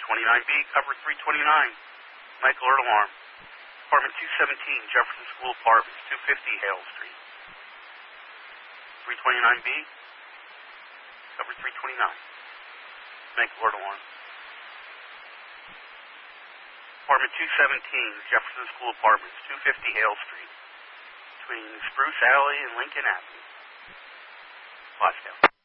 329B, cover 329. Michael alert alarm. Apartment 217, Jefferson School Apartments, 250 Hale Street. 329B, cover 329. Michael alert alarm. Apartment 217, Jefferson School Apartments, 250 Hale Street, between Spruce Alley and Lincoln Avenue. Watch down.